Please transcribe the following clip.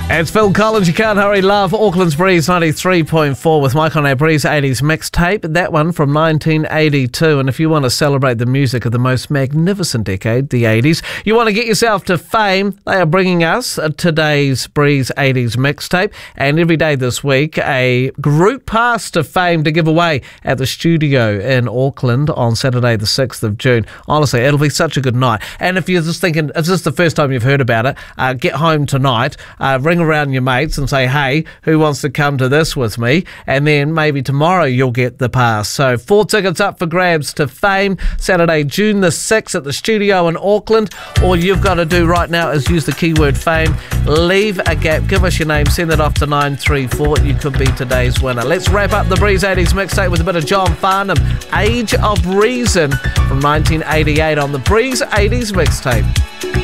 It's Phil Collins, You Can't Hurry Love, Auckland's Breeze 93.4 with Mike on our Breeze 80s mixtape, that one from 1982. And if you want to celebrate the music of the most magnificent decade, the 80s, you want to get yourself to fame, they are bringing us today's Breeze 80s mixtape. And every day this week, a group pass to fame to give away at the studio in Auckland on Saturday the 6th of June. Honestly, it'll be such a good night. And if you're just thinking, is this the first time you've heard about it, get home tonight, ring around your mates and say, hey, who wants to come to this with me? And then maybe tomorrow you'll get the pass. So 4 tickets up for grabs to fame, Saturday, June the 6th at the studio in Auckland. All you've got to do right now is use the keyword fame, leave a gap, give us your name, send it off to 934. You could be today's winner. Let's wrap up the Breeze 80s mixtape with a bit of John Farnham, Age of Reason from 1988 on the Breeze 80s mixtape.